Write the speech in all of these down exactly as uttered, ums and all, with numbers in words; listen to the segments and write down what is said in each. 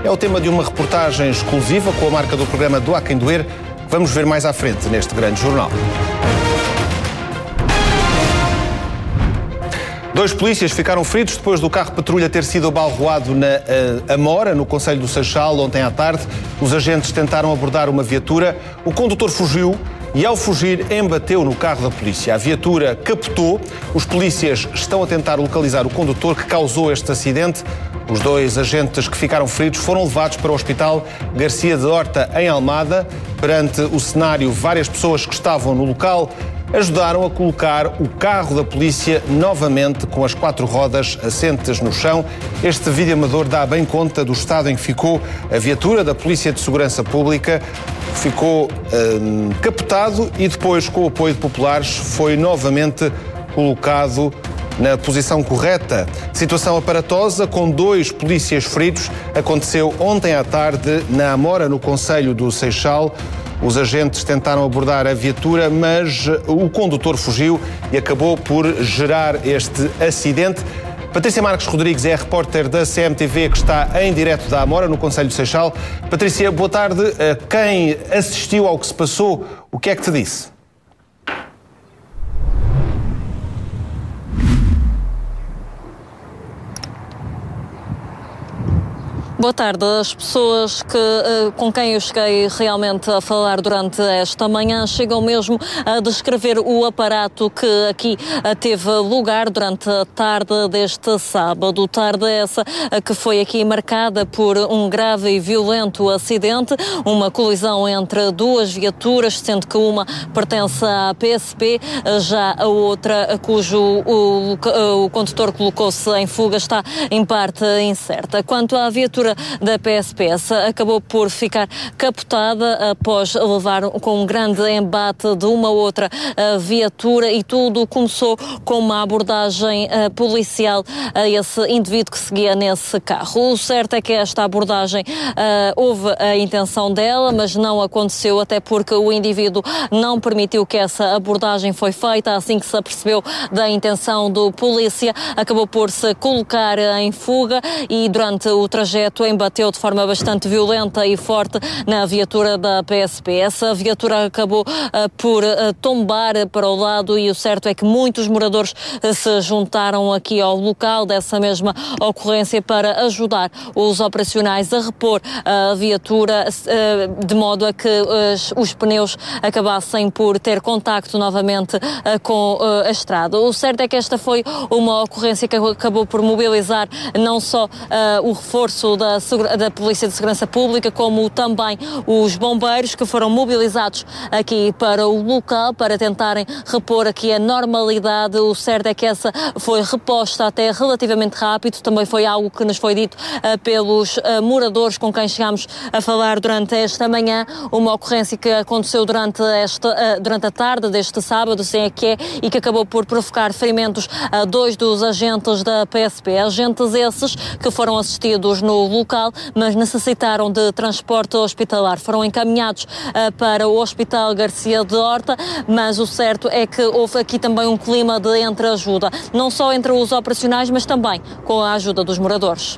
É o tema de uma reportagem exclusiva com a marca do programa Do Há Quem Doer, que vamos ver mais à frente neste grande jornal. Dois polícias ficaram feridos depois do carro patrulha ter sido abalroado na uh, Amora, no concelho do Seixal, ontem à tarde. Os agentes tentaram abordar uma viatura, o condutor fugiu e, ao fugir, embateu no carro da polícia. A viatura capotou. Os polícias estão a tentar localizar o condutor que causou este acidente. Os dois agentes que ficaram feridos foram levados para o Hospital Garcia de Horta, em Almada. Perante o cenário, várias pessoas que estavam no local ajudaram a colocar o carro da polícia novamente com as quatro rodas assentes no chão. Este vídeo amador dá bem conta do estado em que ficou a viatura da Polícia de Segurança Pública. Ficou hum, capotado e depois, com o apoio de populares, foi novamente colocado na posição correta. Situação aparatosa com dois polícias feridos. Aconteceu ontem à tarde na Amora, no concelho do Seixal. Os agentes tentaram abordar a viatura, mas o condutor fugiu e acabou por gerar este acidente. Patrícia Marques Rodrigues é a repórter da C M T V que está em direto da Amora, no concelho do Seixal. Patrícia, boa tarde. Quem assistiu ao que se passou, o que é que te disse? Boa tarde. As pessoas que, com quem eu cheguei realmente a falar durante esta manhã chegam mesmo a descrever o aparato que aqui teve lugar durante a tarde deste sábado. Tarde essa que foi aqui marcada por um grave e violento acidente, uma colisão entre duas viaturas, sendo que uma pertence à P S P, já a outra, cujo o, o condutor colocou-se em fuga, está em parte incerta. Quanto à viatura da P S P, essa acabou por ficar capotada após levar com um grande embate de uma outra uh, viatura, e tudo começou com uma abordagem uh, policial a esse indivíduo que seguia nesse carro. O certo é que esta abordagem uh, houve a intenção dela, mas não aconteceu, até porque o indivíduo não permitiu que essa abordagem foi feita. Assim que se apercebeu da intenção do polícia, acabou por se colocar em fuga e durante o trajeto embateu de forma bastante violenta e forte na viatura da P S P. Essa viatura acabou uh, por uh, tombar para o lado, e o certo é que muitos moradores uh, se juntaram aqui ao local dessa mesma ocorrência para ajudar os operacionais a repor a viatura, uh, de modo a que uh, os pneus acabassem por ter contacto novamente uh, com uh, a estrada. O certo é que esta foi uma ocorrência que acabou por mobilizar não só uh, o reforço da da Polícia de Segurança Pública, como também os bombeiros, que foram mobilizados aqui para o local para tentarem repor aqui a normalidade. O certo é que essa foi reposta até relativamente rápido. Também foi algo que nos foi dito uh, pelos uh, moradores com quem chegámos a falar durante esta manhã. Uma ocorrência que aconteceu durante, esta, uh, durante a tarde deste sábado, assim é que é, e que acabou por provocar ferimentos a dois dos agentes da P S P. Agentes esses que foram assistidos no local, mas necessitaram de transporte hospitalar. Foram encaminhados uh, para o Hospital Garcia de Horta, mas o certo é que houve aqui também um clima de entreajuda, não só entre os operacionais, mas também com a ajuda dos moradores.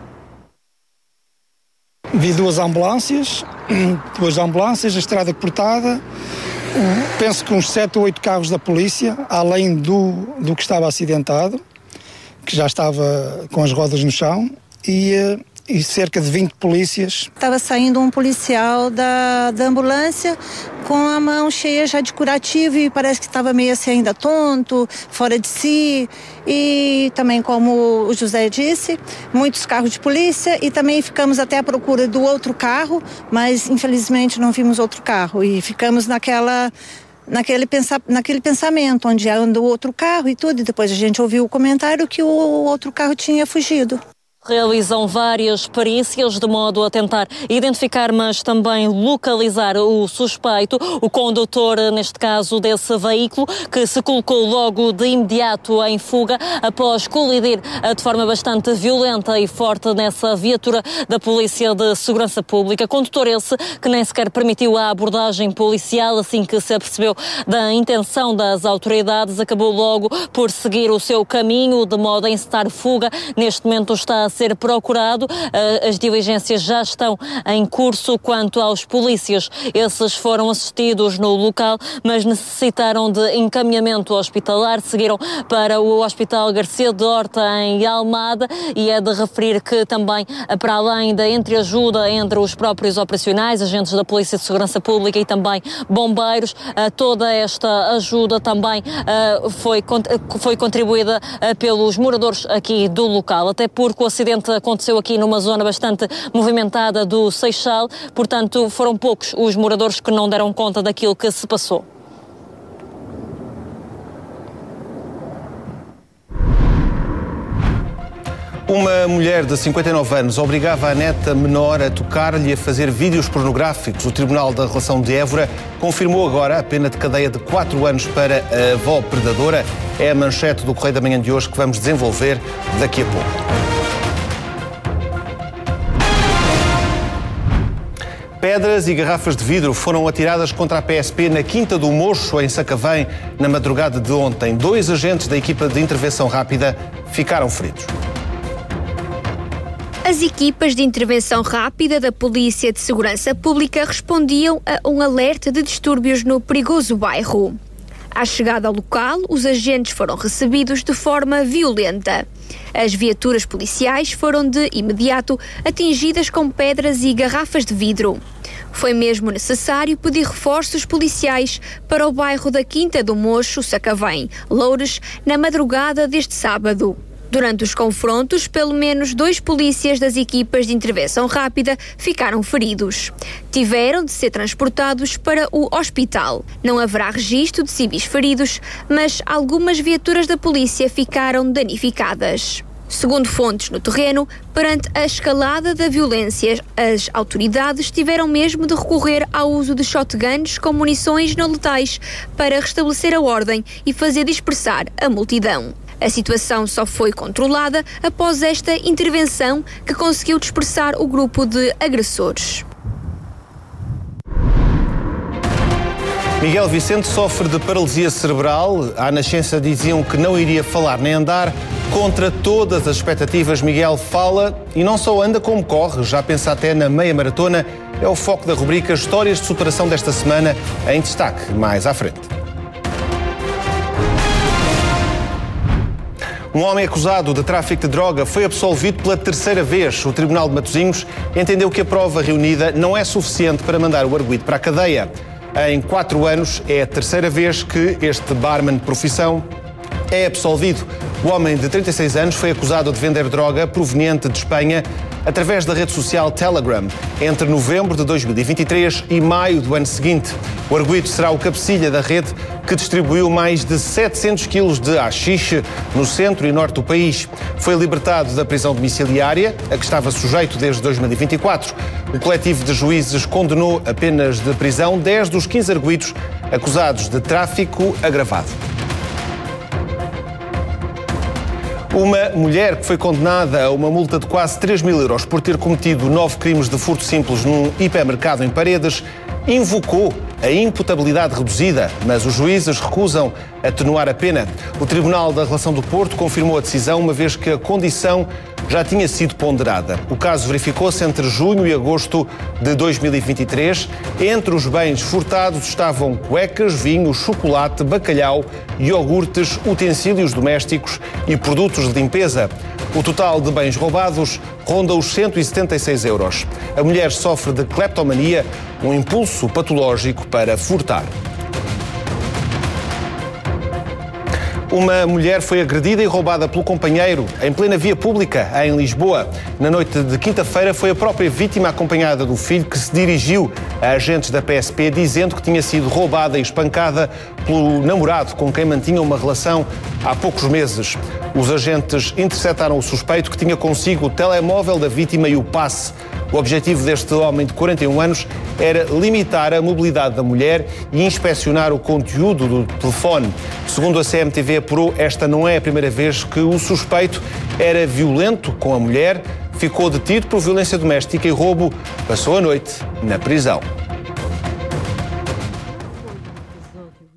Vi duas ambulâncias, duas ambulâncias, a estrada cortada, penso que uns sete ou oito carros da polícia, além do, do que estava acidentado, que já estava com as rodas no chão, e... e cerca de vinte polícias. Estava saindo um policial da, da ambulância com a mão cheia já de curativo, e parece que estava meio assim ainda tonto, fora de si. E também, como o José disse, muitos carros de polícia, e também ficamos até à procura do outro carro, mas infelizmente não vimos outro carro e ficamos naquela... Naquele, pensa, naquele pensamento, onde anda o outro carro e tudo, e depois a gente ouviu o comentário que o outro carro tinha fugido. Realizam várias perícias de modo a tentar identificar, mas também localizar o suspeito, o condutor, neste caso, desse veículo, que se colocou logo de imediato em fuga após colidir de forma bastante violenta e forte nessa viatura da Polícia de Segurança Pública. Condutor esse que nem sequer permitiu a abordagem policial. Assim que se apercebeu da intenção das autoridades, acabou logo por seguir o seu caminho, de modo a encetar fuga. Neste momento está a ser procurado. As diligências já estão em curso. Quanto aos polícias, esses foram assistidos no local, mas necessitaram de encaminhamento hospitalar. Seguiram para o Hospital Garcia de Horta, em Almada, e é de referir que também, para além da entreajuda entre os próprios operacionais, agentes da Polícia de Segurança Pública e também bombeiros, toda esta ajuda também foi, foi contribuída pelos moradores aqui do local, até porque o acidente aconteceu aqui numa zona bastante movimentada do Seixal, portanto foram poucos os moradores que não deram conta daquilo que se passou. Uma mulher de cinquenta e nove anos obrigava a neta menor a tocar-lhe e a fazer vídeos pornográficos. O Tribunal da Relação de Évora confirmou agora a pena de cadeia de quatro anos para a avó predadora. É a manchete do Correio da Manhã de hoje que vamos desenvolver daqui a pouco. Pedras e garrafas de vidro foram atiradas contra a P S P na Quinta do Mocho, em Sacavém, na madrugada de ontem. Dois agentes da equipa de intervenção rápida ficaram feridos. As equipas de intervenção rápida da Polícia de Segurança Pública respondiam a um alerta de distúrbios no perigoso bairro. À chegada ao local, os agentes foram recebidos de forma violenta. As viaturas policiais foram de imediato atingidas com pedras e garrafas de vidro. Foi mesmo necessário pedir reforços policiais para o bairro da Quinta do Mocho, Sacavém, Loures, na madrugada deste sábado. Durante os confrontos, pelo menos dois polícias das equipas de intervenção rápida ficaram feridos. Tiveram de ser transportados para o hospital. Não haverá registro de civis feridos, mas algumas viaturas da polícia ficaram danificadas. Segundo fontes no terreno, perante a escalada da violência, as autoridades tiveram mesmo de recorrer ao uso de shotguns com munições não letais para restabelecer a ordem e fazer dispersar a multidão. A situação só foi controlada após esta intervenção, que conseguiu dispersar o grupo de agressores. Miguel Vicente sofre de paralisia cerebral. À nascença diziam que não iria falar nem andar. Contra todas as expectativas, Miguel fala e não só anda como corre, já pensa até na meia maratona. É o foco da rubrica Histórias de Superação desta semana, em destaque mais à frente. Um homem acusado de tráfico de droga foi absolvido pela terceira vez. O Tribunal de Matosinhos entendeu que a prova reunida não é suficiente para mandar o arguido para a cadeia. Em quatro anos, é a terceira vez que este barman de profissão é absolvido. O homem de trinta e seis anos foi acusado de vender droga proveniente de Espanha através da rede social Telegram entre novembro de dois mil e vinte e três e maio do ano seguinte. O arguido será o cabecilha da rede que distribuiu mais de setecentos quilos de haxixe no centro e norte do país. Foi libertado da prisão domiciliária, a que estava sujeito desde dois mil e vinte e quatro. O coletivo de juízes condenou a penas de prisão dez dos quinze arguidos acusados de tráfico agravado. Uma mulher que foi condenada a uma multa de quase três mil euros por ter cometido nove crimes de furto simples num hipermercado em Paredes invocou a imputabilidade reduzida, mas os juízes recusam atenuar a pena. O Tribunal da Relação do Porto confirmou a decisão, uma vez que a condição já tinha sido ponderada. O caso verificou-se entre junho e agosto de dois mil e vinte e três. Entre os bens furtados estavam cuecas, vinho, chocolate, bacalhau, iogurtes, utensílios domésticos e produtos de limpeza. O total de bens roubados ronda os cento e setenta e seis euros. A mulher sofre de cleptomania, um impulso patológico para furtar. Uma mulher foi agredida e roubada pelo companheiro em plena via pública, em Lisboa. Na noite de quinta-feira foi a própria vítima, acompanhada do filho, que se dirigiu a agentes da P S P dizendo que tinha sido roubada e espancada pelo namorado com quem mantinha uma relação há poucos meses. Os agentes interceptaram o suspeito, que tinha consigo o telemóvel da vítima e o passe. O objetivo deste homem de quarenta e um anos era limitar a mobilidade da mulher e inspecionar o conteúdo do telefone. Segundo a C M T V apurou, esta não é a primeira vez que o suspeito era violento com a mulher. Ficou detido por violência doméstica e roubo. Passou a noite na prisão.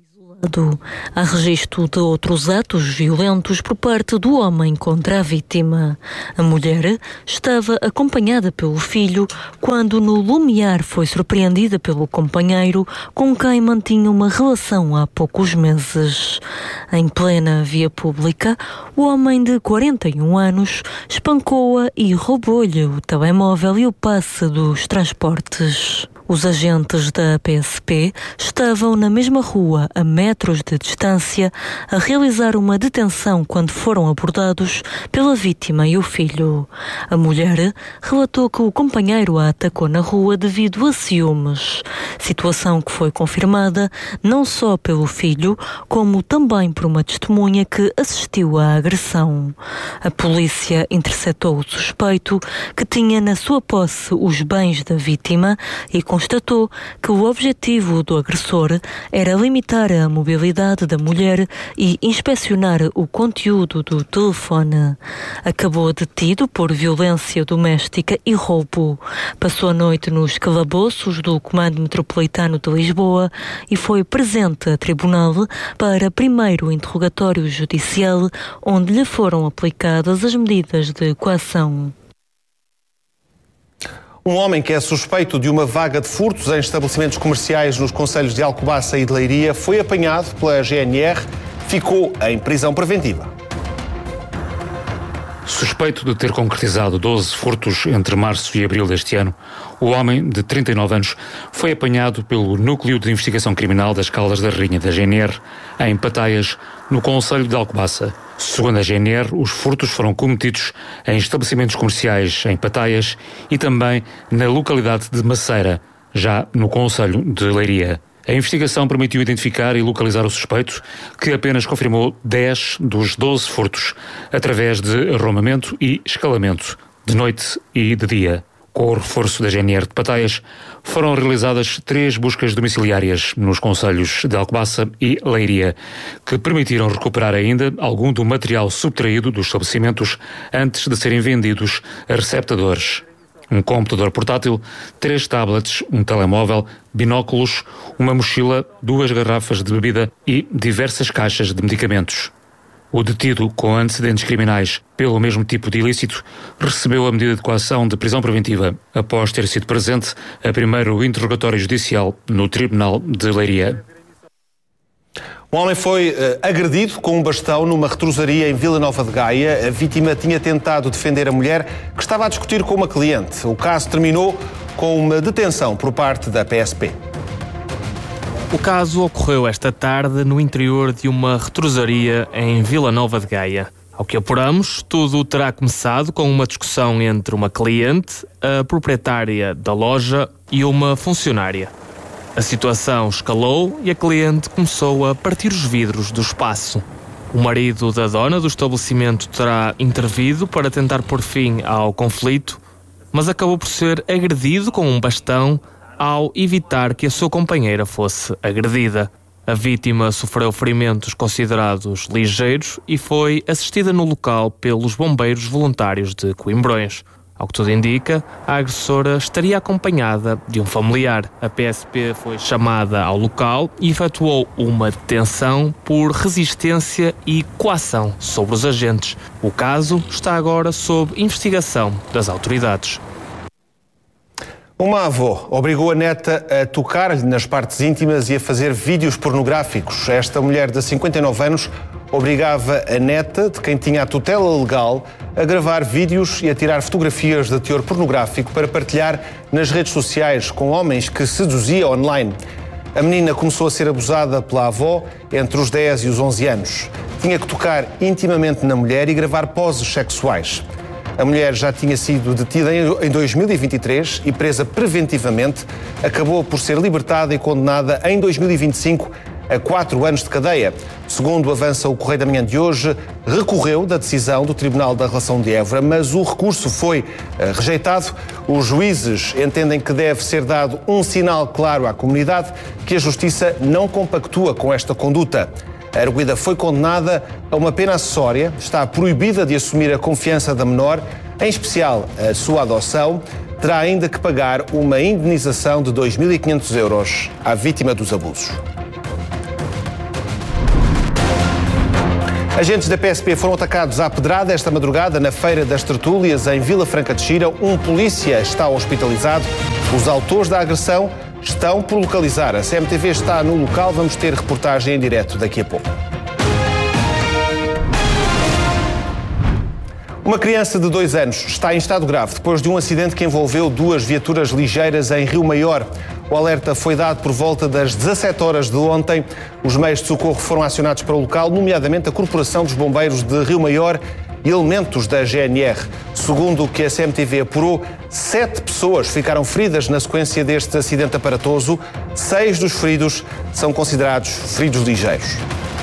passado. Há registro de outros atos violentos por parte do homem contra a vítima. A mulher estava acompanhada pelo filho quando no Lumiar foi surpreendida pelo companheiro com quem mantinha uma relação há poucos meses. Em plena via pública, o homem de quarenta e um anos espancou-a e roubou-lhe o telemóvel e o passe dos transportes. Os agentes da P S P estavam na mesma rua, a metros de distância, a realizar uma detenção quando foram abordados pela vítima e o filho. A mulher relatou que o companheiro a atacou na rua devido a ciúmes, situação que foi confirmada não só pelo filho, como também por uma testemunha que assistiu à agressão. A polícia interceptou o suspeito, que tinha na sua posse os bens da vítima, e constatou que o objetivo do agressor era limitar a mobilidade da mulher e inspecionar o conteúdo do telefone. Acabou detido por violência doméstica e roubo. Passou a noite nos calabouços do Comando Metropolitano de Lisboa e foi presente a tribunal para primeiro interrogatório judicial, onde lhe foram aplicadas as medidas de coação. Um homem que é suspeito de uma vaga de furtos em estabelecimentos comerciais nos concelhos de Alcobaça e de Leiria foi apanhado pela G N R, ficou em prisão preventiva. Suspeito de ter concretizado doze furtos entre março e abril deste ano, o homem, de trinta e nove anos, foi apanhado pelo Núcleo de Investigação Criminal das Caldas da Rainha da G N R, em Pataias, no concelho de Alcobaça. Segundo a G N R, os furtos foram cometidos em estabelecimentos comerciais em Pataias e também na localidade de Maceira, já no concelho de Leiria. A investigação permitiu identificar e localizar o suspeito, que apenas confirmou dez dos doze furtos, através de arrombamento e escalamento, de noite e de dia. Com o reforço da G N R de Pataias, foram realizadas três buscas domiciliárias nos concelhos de Alcobaça e Leiria, que permitiram recuperar ainda algum do material subtraído dos estabelecimentos antes de serem vendidos a receptadores. Um computador portátil, três tablets, um telemóvel, binóculos, uma mochila, duas garrafas de bebida e diversas caixas de medicamentos. O detido, com antecedentes criminais pelo mesmo tipo de ilícito, recebeu a medida de coação de prisão preventiva após ter sido presente a primeiro interrogatório judicial no Tribunal de Leiria. Um homem foi uh, agredido com um bastão numa retrosaria em Vila Nova de Gaia. A vítima tinha tentado defender a mulher que estava a discutir com uma cliente. O caso terminou com uma detenção por parte da P S P. O caso ocorreu esta tarde no interior de uma retrosaria em Vila Nova de Gaia. Ao que apuramos, tudo terá começado com uma discussão entre uma cliente, a proprietária da loja e uma funcionária. A situação escalou e a cliente começou a partir os vidros do espaço. O marido da dona do estabelecimento terá intervido para tentar pôr fim ao conflito, mas acabou por ser agredido com um bastão ao evitar que a sua companheira fosse agredida. A vítima sofreu ferimentos considerados ligeiros e foi assistida no local pelos bombeiros voluntários de Coimbrões. Ao que tudo indica, a agressora estaria acompanhada de um familiar. A P S P foi chamada ao local e efetuou uma detenção por resistência e coação sobre os agentes. O caso está agora sob investigação das autoridades. Uma avó obrigou a neta a tocar-lhe nas partes íntimas e a fazer vídeos pornográficos. Esta mulher de cinquenta e nove anos obrigava a neta, de quem tinha a tutela legal, a gravar vídeos e a tirar fotografias de teor pornográfico para partilhar nas redes sociais com homens que seduzia online. A menina começou a ser abusada pela avó entre os dez e os onze anos. Tinha que tocar intimamente na mulher e gravar poses sexuais. A mulher já tinha sido detida em dois mil e vinte e três e presa preventivamente. Acabou por ser libertada e condenada em dois mil e vinte e cinco a quatro anos de cadeia. Segundo avança o Correio da Manhã de hoje, recorreu da decisão do Tribunal da Relação de Évora, mas o recurso foi uh, rejeitado. Os juízes entendem que deve ser dado um sinal claro à comunidade que a Justiça não compactua com esta conduta. A arguida foi condenada a uma pena acessória, está proibida de assumir a confiança da menor, em especial a sua adoção. Terá ainda que pagar uma indenização de dois mil e quinhentos euros à vítima dos abusos. Agentes da P S P foram atacados à pedrada esta madrugada na Feira das Tertúlias, em Vila Franca de Xira. Um polícia está hospitalizado. Os autores da agressão estão por localizar. A C M T V está no local. Vamos ter reportagem em direto daqui a pouco. Uma criança de dois anos está em estado grave depois de um acidente que envolveu duas viaturas ligeiras em Rio Maior. O alerta foi dado por volta das dezassete horas de ontem. Os meios de socorro foram acionados para o local, nomeadamente a Corporação dos Bombeiros de Rio Maior e elementos da G N R. Segundo o que a C M T V apurou, sete pessoas ficaram feridas na sequência deste acidente aparatoso. Seis dos feridos são considerados feridos ligeiros.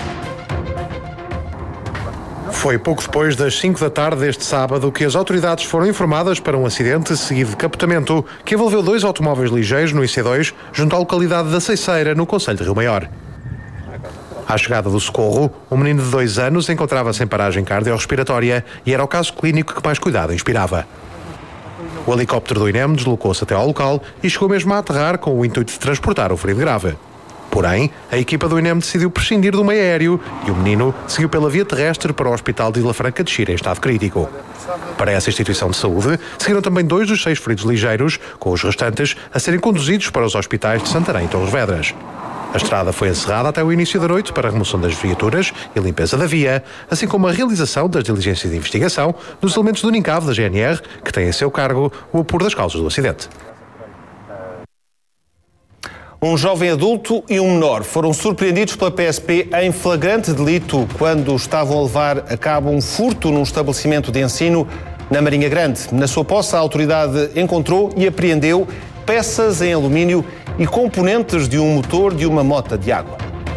Foi pouco depois das cinco da tarde deste sábado que as autoridades foram informadas para um acidente seguido de capotamento que envolveu dois automóveis ligeiros no I C dois, junto à localidade da Ceiceira, no concelho de Rio Maior. À chegada do socorro, um menino de dois anos encontrava-se em paragem cardiorrespiratória e era o caso clínico que mais cuidado inspirava. O helicóptero do I N E M deslocou-se até ao local e chegou mesmo a aterrar com o intuito de transportar o ferido grave. Porém, a equipa do I N E M decidiu prescindir do meio aéreo e o menino seguiu pela via terrestre para o Hospital de Vila Franca de Xira em estado crítico. Para essa instituição de saúde, seguiram também dois dos seis feridos ligeiros, com os restantes a serem conduzidos para os hospitais de Santarém e Torres Vedras. A estrada foi encerrada até o início da noite para a remoção das viaturas e limpeza da via, assim como a realização das diligências de investigação dos elementos do NINCAV da G N R, que têm a seu cargo o apuro das causas do acidente. Um jovem adulto e um menor foram surpreendidos pela P S P em flagrante delito quando estavam a levar a cabo um furto num estabelecimento de ensino na Marinha Grande. Na sua posse, a autoridade encontrou e apreendeu peças em alumínio e componentes de um motor de uma mota de água.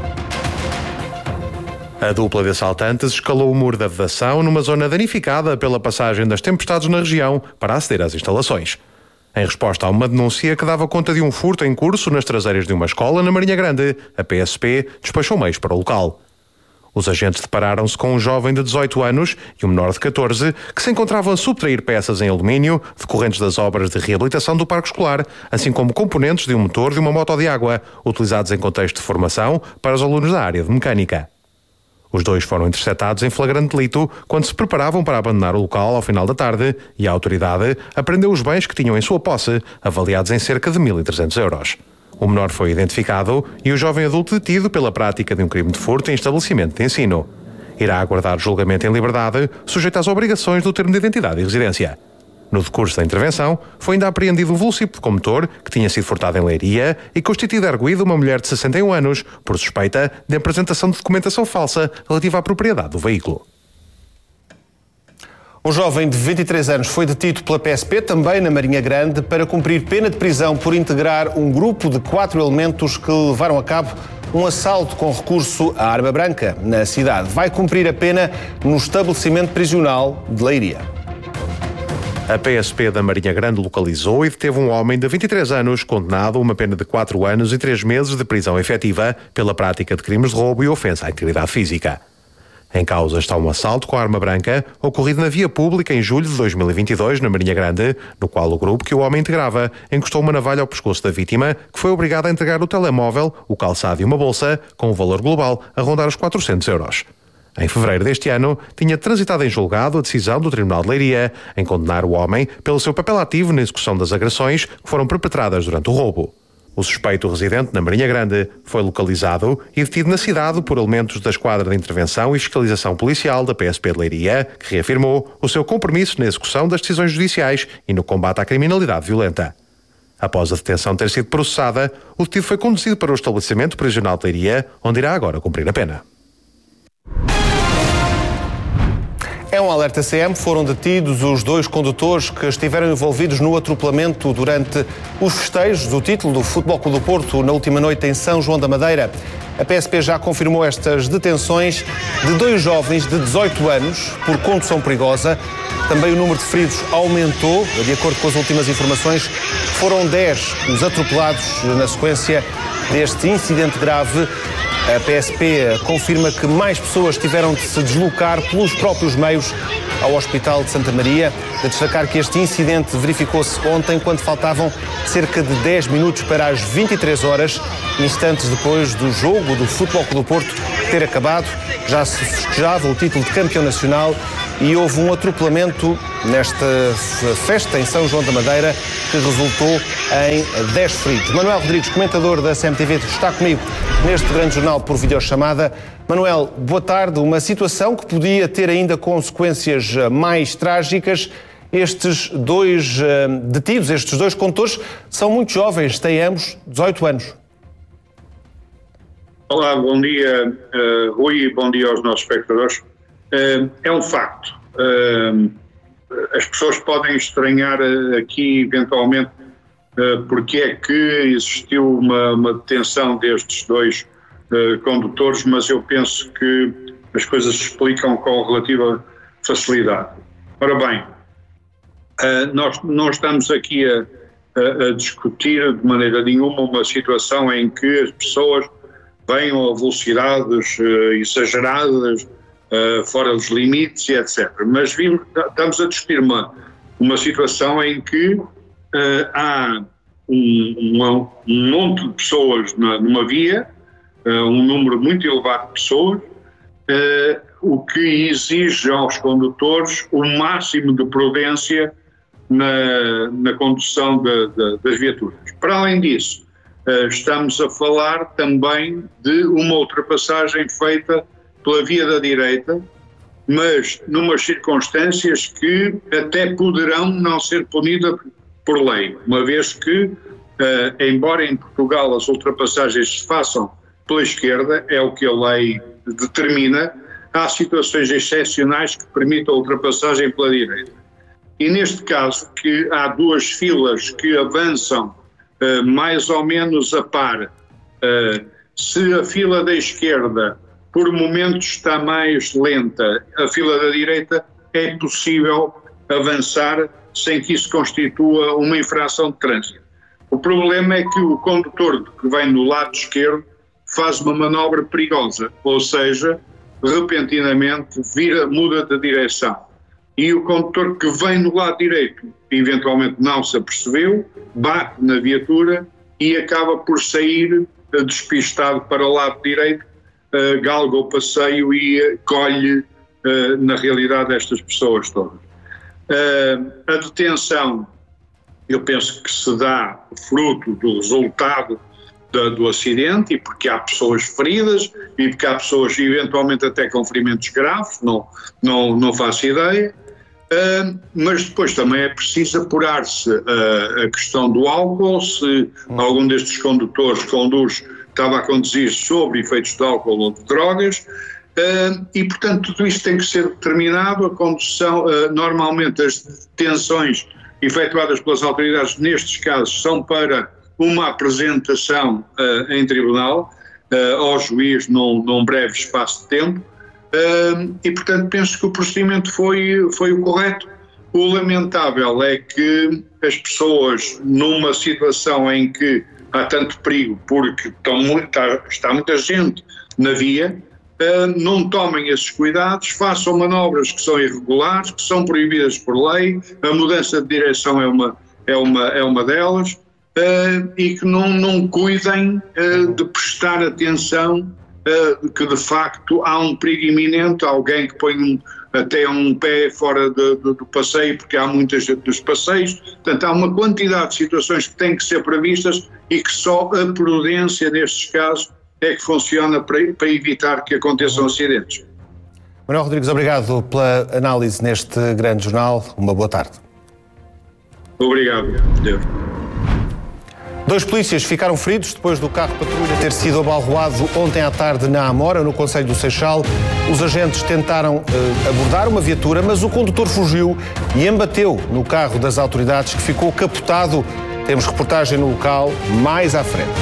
A dupla de assaltantes escalou o muro da vedação numa zona danificada pela passagem das tempestades na região para aceder às instalações. Em resposta a uma denúncia que dava conta de um furto em curso nas traseiras de uma escola na Marinha Grande, a P S P despachou meios para o local. Os agentes depararam-se com um jovem de dezoito anos e um menor de catorze que se encontravam a subtrair peças em alumínio decorrentes das obras de reabilitação do parque escolar, assim como componentes de um motor de uma moto de água, utilizados em contexto de formação para os alunos da área de mecânica. Os dois foram interceptados em flagrante delito quando se preparavam para abandonar o local ao final da tarde e a autoridade apreendeu os bens que tinham em sua posse, avaliados em cerca de mil e trezentos euros. O menor foi identificado e o jovem adulto detido pela prática de um crime de furto em estabelecimento de ensino. Irá aguardar julgamento em liberdade, sujeito às obrigações do termo de identidade e residência. No decurso da intervenção, foi ainda apreendido um velocípede com motor que tinha sido furtado em Leiria e constituído arguido uma mulher de sessenta e um anos por suspeita de apresentação de documentação falsa relativa à propriedade do veículo. Um jovem de vinte e três anos foi detido pela P S P, também na Marinha Grande, para cumprir pena de prisão por integrar um grupo de quatro elementos que levaram a cabo um assalto com recurso à arma branca na cidade. Vai cumprir a pena no estabelecimento prisional de Leiria. A P S P da Marinha Grande localizou e deteve um homem de vinte e três anos condenado a uma pena de quatro anos e três meses de prisão efetiva pela prática de crimes de roubo e ofensa à integridade física. Em causa está um assalto com arma branca ocorrido na via pública em julho de dois mil e vinte e dois, na Marinha Grande, no qual o grupo que o homem integrava encostou uma navalha ao pescoço da vítima, que foi obrigada a entregar o telemóvel, o calçado e uma bolsa, com um valor global a rondar os quatrocentos euros. Em fevereiro deste ano, tinha transitado em julgado a decisão do Tribunal de Leiria em condenar o homem pelo seu papel ativo na execução das agressões que foram perpetradas durante o roubo. O suspeito residente na Marinha Grande foi localizado e detido na cidade por elementos da Esquadra de Intervenção e Fiscalização Policial da P S P de Leiria, que reafirmou o seu compromisso na execução das decisões judiciais e no combate à criminalidade violenta. Após a detenção ter sido processada, o detido foi conduzido para o estabelecimento prisional de Leiria, onde irá agora cumprir a pena. É um alerta C M. Foram detidos os dois condutores que estiveram envolvidos no atropelamento durante os festejos do título do Futebol Clube do Porto na última noite em São João da Madeira. A P S P já confirmou estas detenções de dois jovens de dezoito anos por condução perigosa. Também o número de feridos aumentou. De acordo com as últimas informações, foram dez os atropelados na sequência deste incidente grave. A P S P confirma que mais pessoas tiveram de se deslocar pelos próprios meios ao Hospital de Santa Maria. De destacar que este incidente verificou-se ontem, quando faltavam cerca de dez minutos para as vinte e três horas, instantes depois do jogo do Futebol Clube do Porto ter acabado. Já se festejava o título de campeão nacional e houve um atropelamento nesta festa em São João da Madeira que resultou em dez feridos. Manuel Rodrigues, comentador da C M T V, está comigo neste grande jornal por videochamada. Manuel, boa tarde. Uma situação que podia ter ainda consequências mais trágicas. Estes dois uh, detidos, estes dois condutores, são muito jovens, têm ambos dezoito anos. Olá, bom dia, uh, Rui, e bom dia aos nossos espectadores. Uh, é um facto. Uh, as pessoas podem estranhar uh, aqui, eventualmente, uh, porque é que existiu uma, uma detenção destes dois uh, condutores, mas eu penso que as coisas se explicam com relativa facilidade. Ora bem, uh, nós não estamos aqui a, a, a discutir de maneira nenhuma uma situação em que as pessoas venham a velocidades uh, exageradas, uh, fora dos limites e etcétera. Mas vimos, estamos a discutir uma, uma situação em que uh, há um, um, um monte de pessoas na, numa via, uh, um número muito elevado de pessoas, uh, o que exige aos condutores o máximo de prudência na, na condução de, de, das viaturas. Para além disso, Uh, estamos a falar também de uma ultrapassagem feita pela via da direita, mas numas circunstâncias que até poderão não ser punidas por lei, uma vez que, uh, embora em Portugal as ultrapassagens se façam pela esquerda, é o que a lei determina, há situações excepcionais que permitem a ultrapassagem pela direita. E neste caso, que há duas filas que avançam Uh, mais ou menos a par, uh, se a fila da esquerda por momentos está mais lenta, a fila da direita é possível avançar sem que isso constitua uma infração de trânsito. O problema é que o condutor que vem no lado esquerdo faz uma manobra perigosa, ou seja, repentinamente vira, muda de direção. E o condutor que vem no lado direito, eventualmente não se apercebeu, bate na viatura e acaba por sair uh, despistado para o lado direito, uh, galga o passeio e uh, colhe, uh, na realidade, estas pessoas todas. Uh, a detenção, eu penso que se dá fruto do resultado da, do acidente, e porque há pessoas feridas e porque há pessoas eventualmente até com ferimentos graves, não, não, não faço ideia. Uh, mas depois também é preciso apurar-se uh, a questão do álcool, se algum destes condutores conduz, estava a conduzir sob efeitos de álcool ou de drogas, uh, e portanto tudo isto tem que ser determinado. A condução, uh, normalmente as detenções efetuadas pelas autoridades nestes casos são para uma apresentação uh, em tribunal, uh, ao juiz num, num breve espaço de tempo. Uh, e, portanto, penso que o procedimento foi, foi o correto. O lamentável é que as pessoas, numa situação em que há tanto perigo, porque estão, está, está muita gente na via, uh, não tomem esses cuidados, façam manobras que são irregulares, que são proibidas por lei, a mudança de direção é uma, é uma, é uma delas, uh, e que não, não cuidem uh, de prestar atenção Uh, que de facto há um perigo iminente, alguém que põe um, até um pé fora de, de, do passeio, porque há muitas dos passeios. Portanto, há uma quantidade de situações que têm que ser previstas e que só a prudência nestes casos é que funciona para, para evitar que aconteçam acidentes. Manuel Rodrigues, obrigado pela análise neste grande jornal. Uma boa tarde. Obrigado. Deus. Dois polícias ficaram feridos depois do carro patrulha ter sido abalroado ontem à tarde na Amora, no concelho do Seixal. Os agentes tentaram uh, abordar uma viatura, mas o condutor fugiu e embateu no carro das autoridades, que ficou capotado. Temos reportagem no local mais à frente.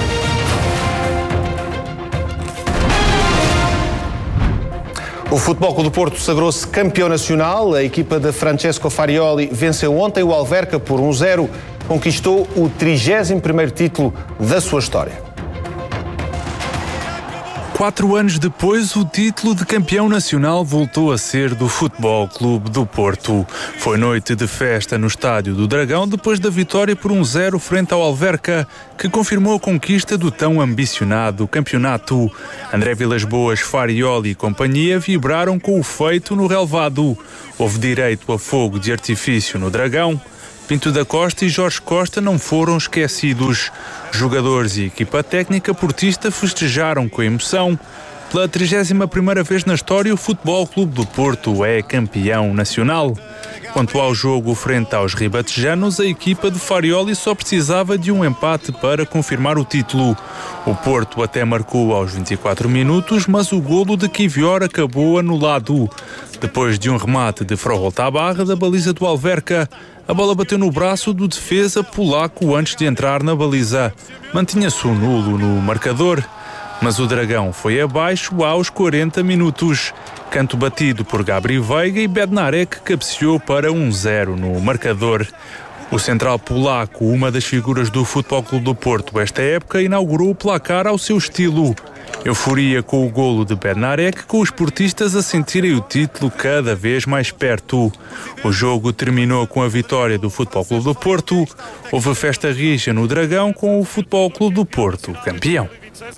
O Futebol Clube do Porto sagrou-se campeão nacional. A equipa de Francesco Farioli venceu ontem o Alverca por um zero. Conquistou o trigésimo primeiro título da sua história. Quatro anos depois, o título de campeão nacional voltou a ser do Futebol Clube do Porto. Foi noite de festa no Estádio do Dragão depois da vitória por um zero frente ao Alverca, que confirmou a conquista do tão ambicionado campeonato. André Vilas-Boas, Farioli e companhia vibraram com o feito no relvado. Houve direito a fogo de artifício no Dragão. Pinto da Costa e Jorge Costa não foram esquecidos. Jogadores e equipa técnica portista festejaram com emoção. Pela trigésima primeira vez na história, o Futebol Clube do Porto é campeão nacional. Quanto ao jogo frente aos ribatejanos, a equipa de Farioli só precisava de um empate para confirmar o título. O Porto até marcou aos vinte e quatro minutos, mas o golo de Kivior acabou anulado. Depois de um remate de Froholt à barra da baliza do Alverca, a bola bateu no braço do defesa polaco antes de entrar na baliza. Mantinha-se o nulo no marcador, mas o Dragão foi abaixo aos quarenta minutos. Canto batido por Gabri Veiga e Bednarek cabeceou para um zero no marcador. O central polaco, uma das figuras do Futebol Clube do Porto esta época, inaugurou o placar ao seu estilo. Euforia com o golo de Bednarek, com os portistas a sentirem o título cada vez mais perto. O jogo terminou com a vitória do Futebol Clube do Porto. Houve festa rija no Dragão com o Futebol Clube do Porto campeão.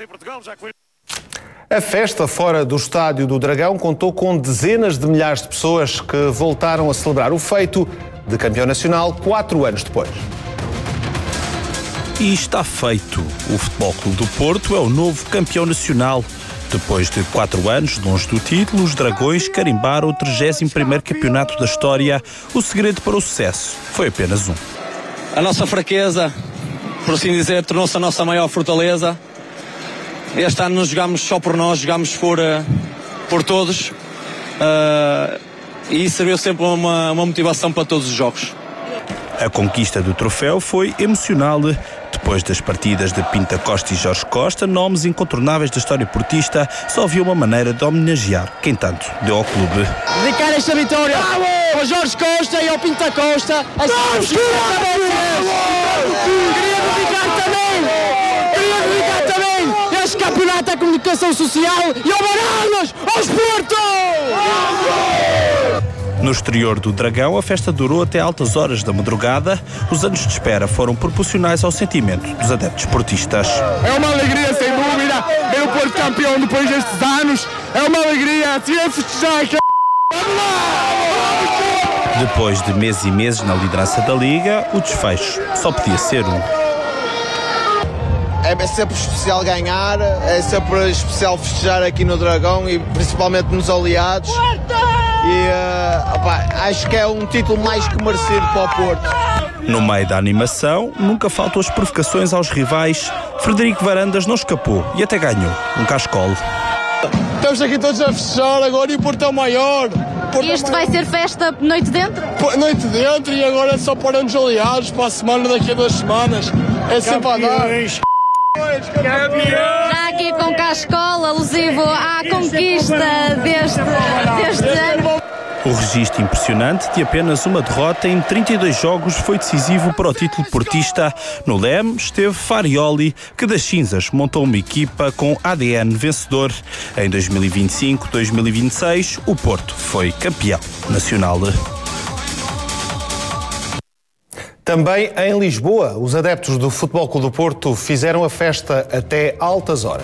A festa fora do Estádio do Dragão contou com dezenas de milhares de pessoas que voltaram a celebrar o feito de campeão nacional quatro anos depois. E está feito. O Futebol Clube do Porto é o novo campeão nacional. Depois de quatro anos longe do título, os Dragões carimbaram o trigésimo primeiro campeonato da história. O segredo para o sucesso foi apenas um. A nossa fraqueza, por assim dizer, tornou-se a nossa maior fortaleza. Este ano não jogámos só por nós, jogámos por, uh, por todos. Uh, e isso serviu sempre uma, uma motivação para todos os jogos. A conquista do troféu foi emocional. Depois das partidas de Pinto da Costa e Jorge Costa, nomes incontornáveis da história portista, só havia uma maneira de homenagear quem tanto deu ao clube. Dedicar esta vitória ao Jorge Costa e ao Pinto da Costa. Queria dedicar também, queria dedicar também este campeonato à comunicação social e ao Baralas, aos Porto! No exterior do Dragão, a festa durou até altas horas da madrugada. Os anos de espera foram proporcionais ao sentimento dos adeptos portistas. É uma alegria, sem dúvida, ver o Porto campeão depois destes anos. É uma alegria, assim é festejar. Depois de meses e meses na liderança da Liga, o desfecho só podia ser um. É sempre especial ganhar, é sempre especial festejar aqui no Dragão e principalmente nos aliados. E uh, opa, acho que é um título mais que merecido para o Porto. No meio da animação, nunca faltam as provocações aos rivais. Frederico Varandas não escapou e até ganhou um cascolo. Estamos aqui todos a festejar agora e o Porto é o maior. Porto e este é vai ser festa noite dentro? Noite dentro e agora é só para nos aliados para a semana, daqui a duas semanas. É sempre a dar. Já aqui com cascola, alusivo à conquista deste, deste ano. O registro impressionante de apenas uma derrota em trinta e dois jogos foi decisivo para o título portista. No leme esteve Farioli, que das cinzas montou uma equipa com A D N vencedor. Em dois mil e vinte e cinco, dois mil e vinte e seis, o Porto foi campeão nacional. Também em Lisboa, os adeptos do Futebol Clube do Porto fizeram a festa até altas horas.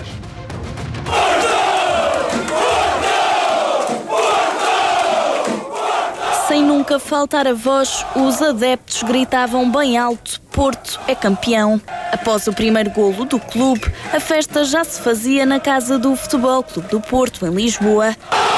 Sem nunca faltar a voz, os adeptos gritavam bem alto: Porto é campeão. Após o primeiro golo do clube, a festa já se fazia na casa do Futebol Clube do Porto, em Lisboa.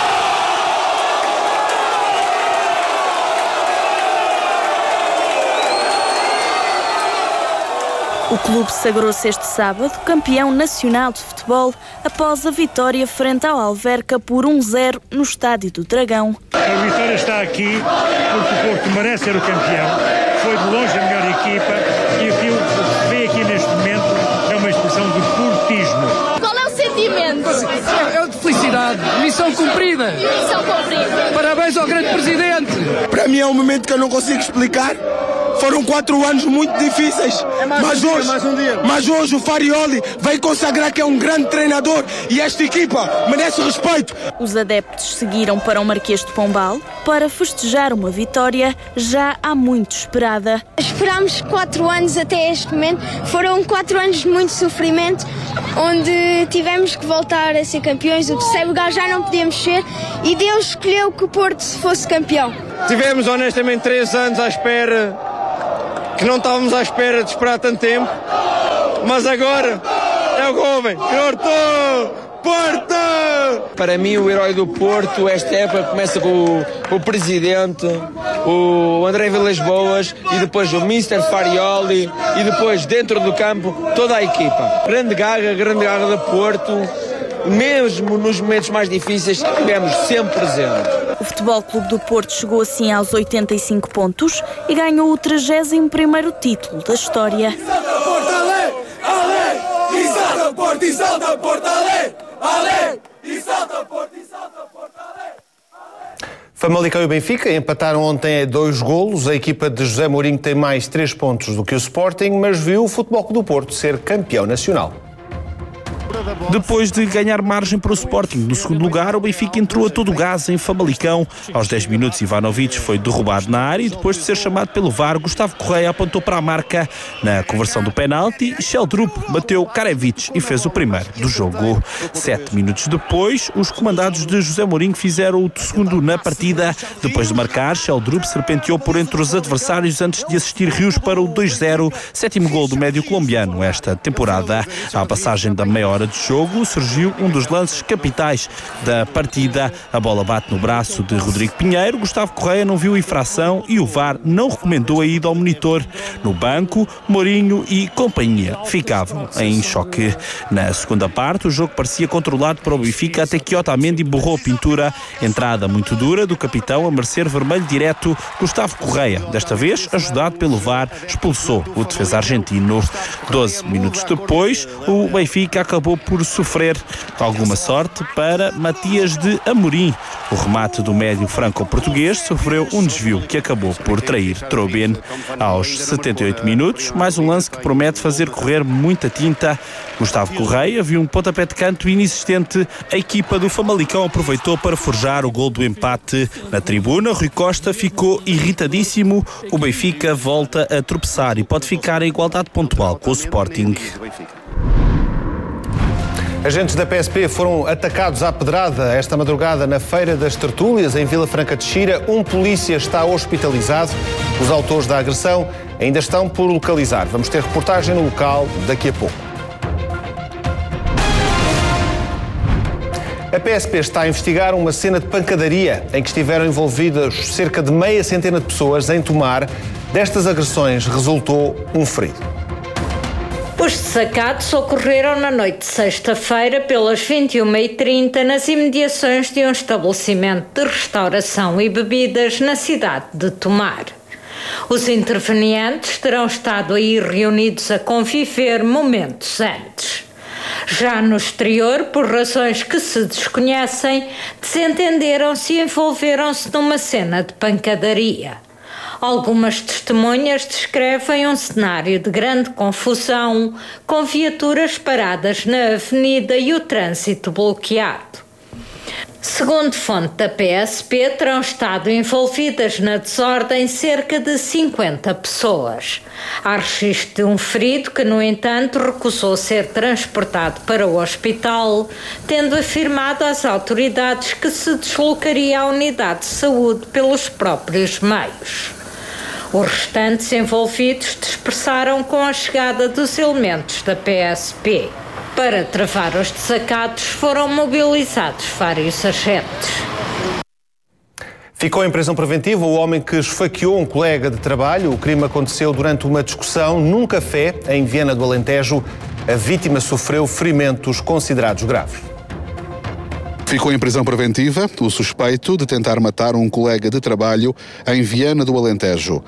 O clube sagrou-se este sábado campeão nacional de futebol após a vitória frente ao Alverca por um zero no Estádio do Dragão. A vitória está aqui porque o Porto merece ser o campeão. Foi de longe a melhor equipa e aquilo que se vê aqui neste momento é uma expressão de portismo. Qual é o sentimento? É, é de felicidade, missão cumprida. Missão cumprida. Parabéns ao grande presidente. Para mim é um momento que eu não consigo explicar. Foram quatro anos muito difíceis, é mais mas, um dia, hoje, mais um dia. mas hoje o Farioli veio consagrar que é um grande treinador e esta equipa merece respeito. Os adeptos seguiram para o Marquês de Pombal para festejar uma vitória já há muito esperada. Esperámos quatro anos até este momento, foram quatro anos de muito sofrimento, onde tivemos que voltar a ser campeões, o terceiro lugar já não podíamos ser e Deus escolheu que o Porto fosse campeão. Tivemos honestamente três anos à espera, que não estávamos à espera de esperar tanto tempo, mas agora é o Gomes, Porto! Porto! Para mim o herói do Porto esta época começa com o, o Presidente, o André Vilas Boas e depois o mister Farioli e depois dentro do campo toda a equipa. Grande garra, grande garra do Porto, mesmo nos momentos mais difíceis estivemos sempre presentes. O Futebol Clube do Porto chegou assim aos oitenta e cinco pontos e ganhou o trigésimo primeiro título da história. Porto, ale, ale, e salta Porto, e salta Porto, ale, ale, e salta Porto, e salta Porto, ale. Famalicão e Benfica empataram ontem a dois golos. A equipa de José Mourinho tem mais três pontos do que o Sporting, mas viu o Futebol Clube do Porto ser campeão nacional. Depois de ganhar margem para o Sporting no segundo lugar, o Benfica entrou a todo o gás em Famalicão. Aos dez minutos, Ivanovic foi derrubado na área e depois de ser chamado pelo V A R, Gustavo Correia apontou para a marca. Na conversão do penalti, Sheldrup bateu Karevic e fez o primeiro do jogo. Sete minutos depois, os comandados de José Mourinho fizeram o segundo na partida. Depois de marcar, Sheldrup serpenteou por entre os adversários antes de assistir Rios para o dois zero, sétimo gol do médio colombiano esta temporada. À passagem da meia hora de jogo, surgiu um dos lances capitais da partida. A bola bate no braço de Rodrigo Pinheiro, Gustavo Correia não viu infração e o V A R não recomendou a ida ao monitor. No banco, Mourinho e companhia ficavam em choque. Na segunda parte, o jogo parecia controlado para o Benfica até que Otamendi borrou a pintura. Entrada muito dura do capitão a merecer vermelho direto. Gustavo Correia, desta vez ajudado pelo V A R, expulsou o defesa argentino. doze minutos depois, o Benfica acabou por sofrer. Alguma sorte para Matias de Amorim. O remate do médio franco-português sofreu um desvio que acabou por trair Trobin. Aos setenta e oito minutos, mais um lance que promete fazer correr muita tinta. Gustavo Correia viu um pontapé de canto inexistente. A equipa do Famalicão aproveitou para forjar o gol do empate. Na tribuna, Rui Costa ficou irritadíssimo. O Benfica volta a tropeçar e pode ficar em igualdade pontual com o Sporting. Agentes da P S P foram atacados à pedrada esta madrugada na Feira das Tertúlias, em Vila Franca de Xira. Um polícia está hospitalizado. Os autores da agressão ainda estão por localizar. Vamos ter reportagem no local daqui a pouco. A P S P está a investigar uma cena de pancadaria em que estiveram envolvidas cerca de meia centena de pessoas em Tomar. Destas agressões resultou um ferido. Os desacatos ocorreram na noite de sexta-feira, pelas vinte e uma e trinta, nas imediações de um estabelecimento de restauração e bebidas na cidade de Tomar. Os intervenientes terão estado aí reunidos a conviver momentos antes. Já no exterior, por razões que se desconhecem, desentenderam-se e envolveram-se numa cena de pancadaria. Algumas testemunhas descrevem um cenário de grande confusão, com viaturas paradas na avenida e o trânsito bloqueado. Segundo fonte da P S P, terão estado envolvidas na desordem cerca de cinquenta pessoas. Há registro de um ferido que, no entanto, recusou ser transportado para o hospital, tendo afirmado às autoridades que se deslocaria à unidade de saúde pelos próprios meios. Os restantes envolvidos dispersaram com a chegada dos elementos da P S P. Para travar os desacatos foram mobilizados vários agentes. Ficou em prisão preventiva o homem que esfaqueou um colega de trabalho. O crime aconteceu durante uma discussão num café em Viana do Alentejo. A vítima sofreu ferimentos considerados graves. Ficou em prisão preventiva o suspeito de tentar matar um colega de trabalho em Viana do Alentejo.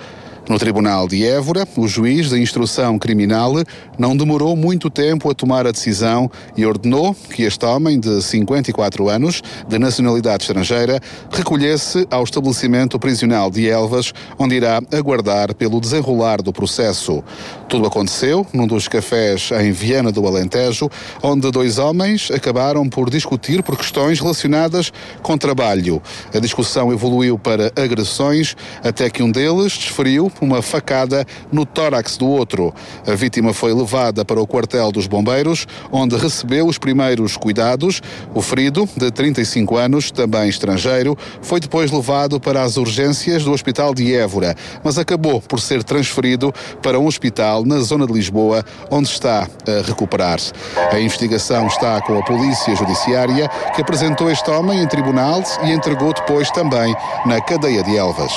No Tribunal de Évora, o juiz de instrução criminal não demorou muito tempo a tomar a decisão e ordenou que este homem de cinquenta e quatro anos, de nacionalidade estrangeira, recolhesse ao estabelecimento prisional de Elvas, onde irá aguardar pelo desenrolar do processo. Tudo aconteceu num dos cafés em Viana do Alentejo, onde dois homens acabaram por discutir por questões relacionadas com trabalho. A discussão evoluiu para agressões, até que um deles desferiu uma facada no tórax do outro. A vítima foi levada para o quartel dos bombeiros, onde recebeu os primeiros cuidados. O ferido, de trinta e cinco anos, também estrangeiro, foi depois levado para as urgências do Hospital de Évora, mas acabou por ser transferido para um hospital na zona de Lisboa, onde está a recuperar-se. A investigação está com a Polícia Judiciária, que apresentou este homem em tribunal e entregou depois também na cadeia de Elvas.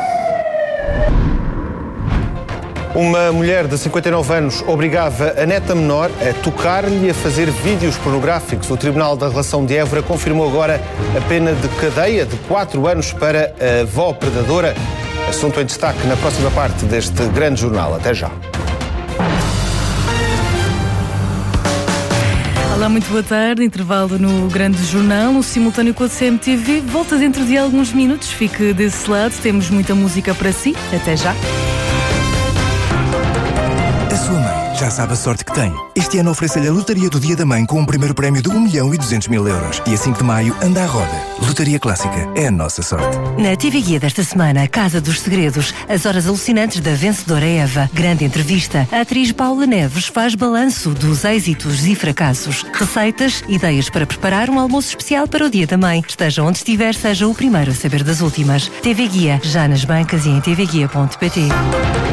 Uma mulher de cinquenta e nove anos obrigava a neta menor a tocar-lhe e a fazer vídeos pornográficos. O Tribunal da Relação de Évora confirmou agora a pena de cadeia de quatro anos para a avó predadora. Assunto em destaque na próxima parte deste grande jornal. Até já. Olá, muito boa tarde. Intervalo no Grande Jornal, no simultâneo com a C M T V. Volta dentro de alguns minutos. Fique desse lado. Temos muita música para si. Até já. A sua mãe já sabe a sorte que tem. Este ano oferece-lhe a Lotaria do Dia da Mãe com um primeiro prémio de um milhão e duzentos mil euros. E a cinco de maio anda à roda. Lotaria Clássica é a nossa sorte. Na T V Guia desta semana, Casa dos Segredos, as horas alucinantes da vencedora Eva. Grande entrevista. A atriz Paula Neves faz balanço dos êxitos e fracassos. Receitas, ideias para preparar um almoço especial para o Dia da Mãe. Esteja onde estiver, seja o primeiro a saber das últimas. T V Guia, já nas bancas e em t v guia ponto p t.